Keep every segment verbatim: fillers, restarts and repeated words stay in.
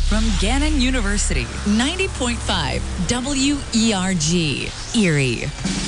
from Gannon University, ninety point five W E R G, Erie.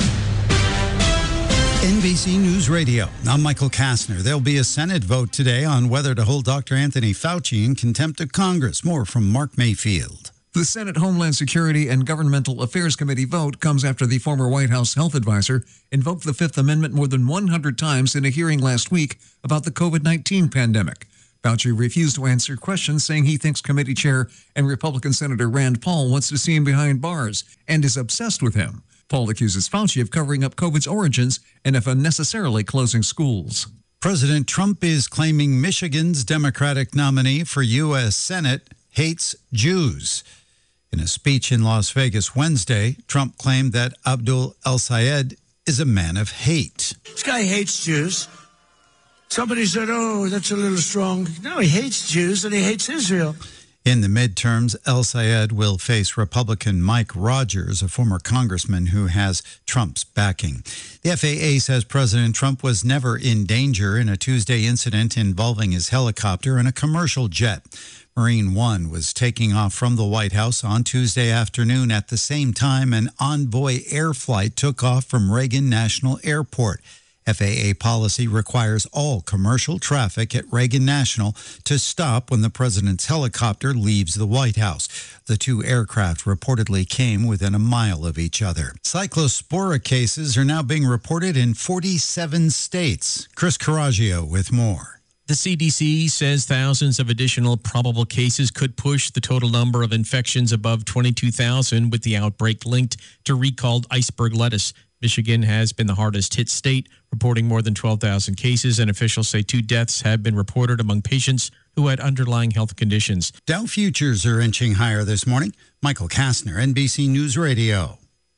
N B C News Radio. I'm Michael Kastner. There'll be a Senate vote today on whether to hold Doctor Anthony Fauci in contempt of Congress. More from Mark Mayfield. The Senate Homeland Security and Governmental Affairs Committee vote comes after the former White House health advisor invoked the Fifth Amendment more than one hundred times in a hearing last week about the covid nineteen pandemic. Fauci refused to answer questions, saying he thinks committee chair and Republican Senator Rand Paul wants to see him behind bars and is obsessed with him. Paul accuses Fauci of covering up COVID's origins and of unnecessarily closing schools. President Trump is claiming Michigan's Democratic nominee for U S Senate hates Jews. In a speech in Las Vegas Wednesday, Trump claimed that Abdul El-Sayed is a man of hate. This guy hates Jews. Somebody said, oh, that's a little strong. No, he hates Jews and he hates Israel. In the midterms, El-Sayed will face Republican Mike Rogers, a former congressman who has Trump's backing. The F A A says President Trump was never in danger in a Tuesday incident involving his helicopter and a commercial jet. Marine One was taking off from the White House on Tuesday afternoon at the same time an Envoy air flight took off from Reagan National Airport. F A A policy requires all commercial traffic at Reagan National to stop when the president's helicopter leaves the White House. The two aircraft reportedly came within a mile of each other. Cyclospora cases are now being reported in forty-seven states. Chris Coraggio with more. The C D C says thousands of additional probable cases could push the total number of infections above twenty-two thousand, with the outbreak linked to recalled iceberg lettuce. Michigan has been the hardest hit state, reporting more than twelve thousand cases, and officials say two deaths have been reported among patients who had underlying health conditions. Dow futures are inching higher this morning. Michael Kastner, N B C News Radio.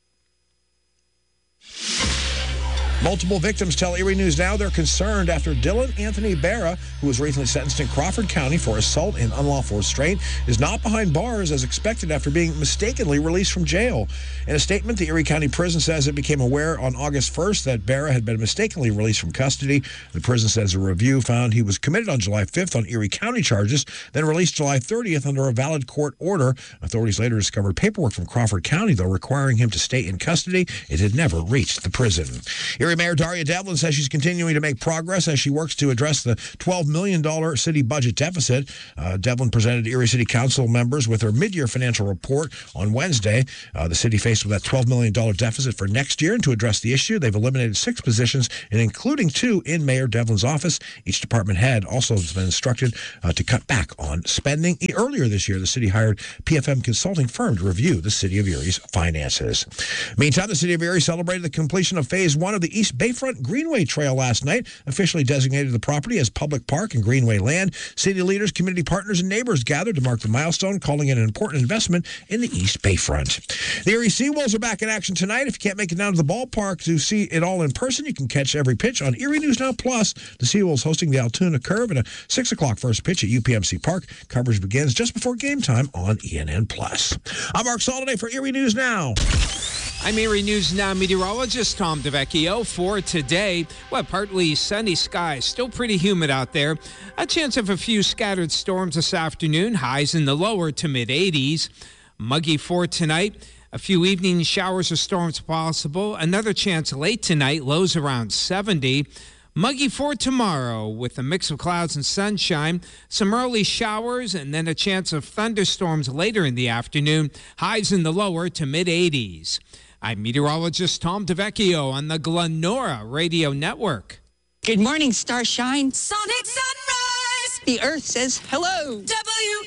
Multiple victims tell Erie News Now they're concerned after Dylan Anthony Barra, who was recently sentenced in Crawford County for assault and unlawful restraint, is not behind bars as expected after being mistakenly released from jail. In a statement, the Erie County Prison says it became aware on August first that Barra had been mistakenly released from custody. The prison says a review found he was committed on July fifth on Erie County charges, then released July thirtieth under a valid court order. Authorities later discovered paperwork from Crawford County, though, requiring him to stay in custody. It had never reached the prison. Erie Mayor Daria Devlin says she's continuing to make progress as she works to address the twelve million dollars city budget deficit. Uh, Devlin presented Erie City Council members with her mid-year financial report on Wednesday. Uh, the city faced with that twelve million dollars deficit for next year, and to address the issue, they've eliminated six positions, and including two in Mayor Devlin's office. Each department head also has been instructed uh, to cut back on spending. Earlier this year, the city hired P F M consulting firm to review the city of Erie's finances. Meantime, the city of Erie celebrated the completion of phase one of the East Bayfront Greenway Trail last night, officially designated the property as public park and greenway land. City leaders, community partners, and neighbors gathered to mark the milestone, calling it an important investment in the East Bayfront. The Erie Seawolves are back in action tonight. If you can't make it down to the ballpark to see it all in person, you can catch every pitch on Erie News Now Plus. The Seawolves hosting the Altoona Curve and a six o'clock first pitch at U P M C Park. Coverage begins just before game time on E N N Plus. I'm Mark Soliday for Erie News Now. I'm Erie News Now meteorologist Tom DeVecchio. For today, well, partly sunny skies, still pretty humid out there. A chance of a few scattered storms this afternoon, highs in the lower to mid eighties. Muggy for tonight, a few evening showers or storms possible. Another chance late tonight, lows around seventy. Muggy for tomorrow with a mix of clouds and sunshine, some early showers, and then a chance of thunderstorms later in the afternoon, highs in the lower to mid eighties. I'm meteorologist Tom DeVecchio on the Glenora Radio Network. Good morning, Starshine. Sonic Sunrise. The Earth says hello. W